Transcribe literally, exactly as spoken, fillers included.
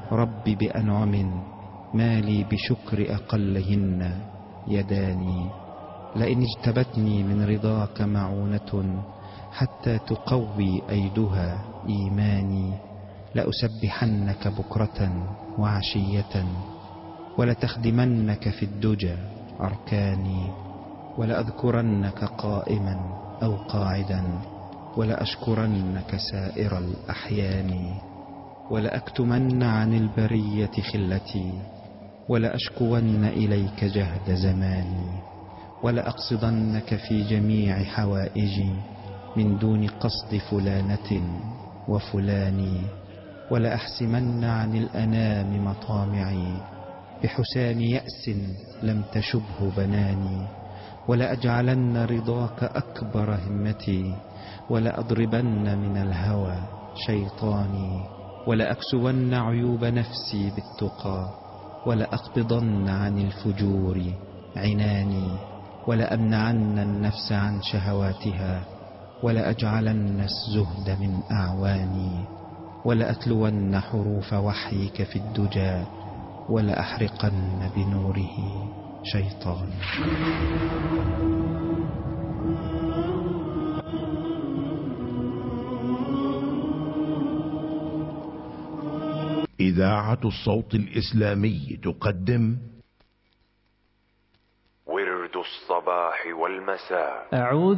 رب بأنعم ما لي بشكر أقلهن يداني. لئن اجتبتني من رضاك معونة حتى تقوي أيدها إيماني، لأسبحنك بكرة وعشية ولتخدمنك في الدجى أركاني، ولأذكرنك قائما أو قاعدا ولأشكرنك سائر الأحيان، ولأكتمن عن البرية خلتي ولأشكون إليك جهد زماني، ولأقصدنك في جميع حوائجي من دون قصد فلانة وفلان، ولأحسمن عن الأنام مطامعي بحسام يأس لم تشبه بناني، ولأجعلن رضاك أكبر همتي ولأضربن من الهوى شيطاني، ولأكسون عيوب نفسي بالتقى ولأقبضن عن الفجور عناني، ولأمنعن النفس عن شهواتها ولأجعلن الزهد من أعواني، ولأتلون حروف وحيك في الدجى ولأحرقن بنوره شيطان. إذاعة الصوت الإسلامي تقدم ورد الصباح والمساء. أعوذ